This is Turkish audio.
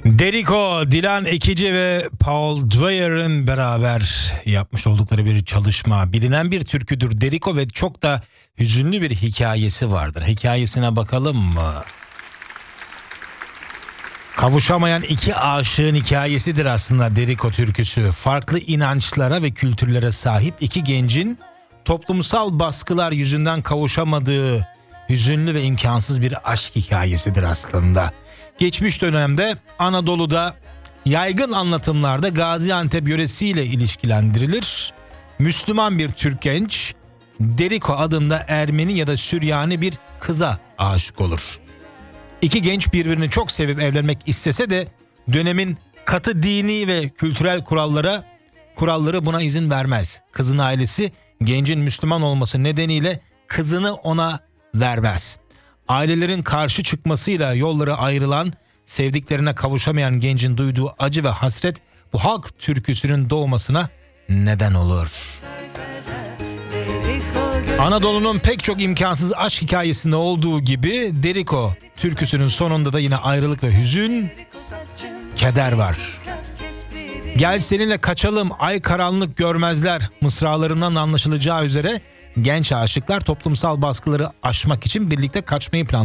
Deriko, Dilan Ekici ve Paul Dwyer'ın beraber yapmış oldukları bir çalışma. Bilinen bir türküdür Deriko ve çok da hüzünlü bir hikayesi vardır. Hikayesine bakalım mı? Kavuşamayan iki aşığın hikayesidir aslında Deriko türküsü. Farklı inançlara ve kültürlere sahip iki gencin toplumsal baskılar yüzünden kavuşamadığı hüzünlü ve imkansız bir aşk hikayesidir aslında. Geçmiş dönemde Anadolu'da yaygın anlatımlarda Gaziantep yöresiyle ilişkilendirilir. Müslüman bir Türk genç Deriko adında Ermeni ya da Süryani bir kıza aşık olur. İki genç birbirini çok sevip evlenmek istese de dönemin katı dini ve kültürel kuralları buna izin vermez. Kızın ailesi gencin Müslüman olması nedeniyle kızını ona vermez. Ailelerin karşı çıkmasıyla yolları ayrılan, sevdiklerine kavuşamayan gencin duyduğu acı ve hasret bu halk türküsünün doğmasına neden olur. Anadolu'nun pek çok imkansız aşk hikayesinde olduğu gibi Deriko türküsünün sonunda da yine ayrılık ve hüzün, keder var. Gel seninle kaçalım, ay karanlık görmezler mısralarından anlaşılacağı üzere genç aşıklar toplumsal baskıları aşmak için birlikte kaçmayı planlıyorlar.